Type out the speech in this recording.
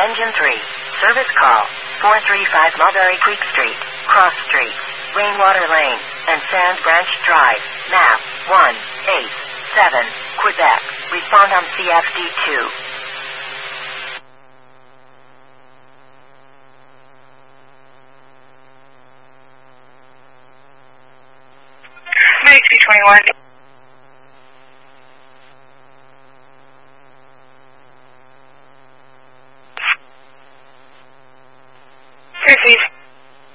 Engine 3. Service call. 435 Mulberry Creek Street, Cross Street, Rainwater Lane, and Sand Branch Drive. Map 187, Quebec. Respond on CFD2. Medic 221.